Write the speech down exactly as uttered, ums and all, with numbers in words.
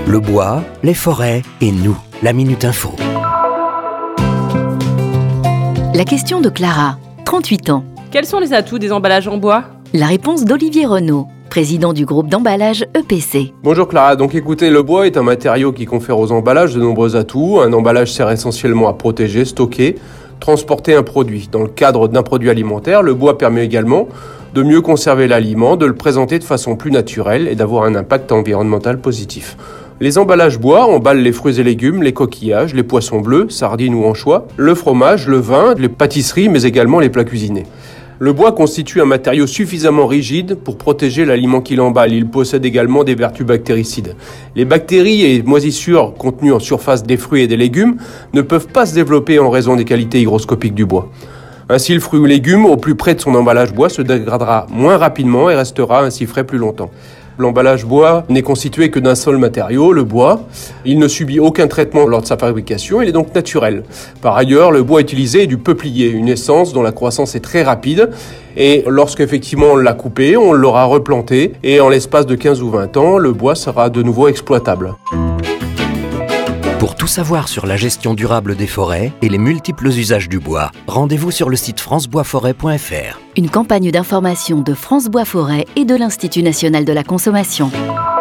Le bois, les forêts et nous, la Minute Info. La question de Clara, trente-huit ans. Quels sont les atouts des emballages en bois ? La réponse d'Olivier Renaud, président du groupe d'emballage E P C. Bonjour Clara, donc écoutez, le bois est un matériau qui confère aux emballages de nombreux atouts. Un emballage sert essentiellement à protéger, stocker, transporter un produit. Dans le cadre d'un produit alimentaire, le bois permet également de mieux conserver l'aliment, de le présenter de façon plus naturelle et d'avoir un impact environnemental positif. Les emballages bois emballent les fruits et légumes, les coquillages, les poissons bleus, sardines ou anchois, le fromage, le vin, les pâtisseries, mais également les plats cuisinés. Le bois constitue un matériau suffisamment rigide pour protéger l'aliment qu'il emballe. Il possède également des vertus bactéricides. Les bactéries et moisissures contenues en surface des fruits et des légumes ne peuvent pas se développer en raison des qualités hygroscopiques du bois. Ainsi, le fruit ou légume, au plus près de son emballage bois, se dégradera moins rapidement et restera ainsi frais plus longtemps. L'emballage bois n'est constitué que d'un seul matériau, le bois. Il ne subit aucun traitement lors de sa fabrication, il est donc naturel. Par ailleurs, le bois utilisé est du peuplier, une essence dont la croissance est très rapide. Et lorsqu'effectivement on l'a coupé, on l'aura replanté et en l'espace de quinze ou vingt ans, le bois sera de nouveau exploitable. Pour tout savoir sur la gestion durable des forêts et les multiples usages du bois, rendez-vous sur le site france bois forêt point f r. Une campagne d'information de France Bois Forêt et de l'Institut national de la consommation.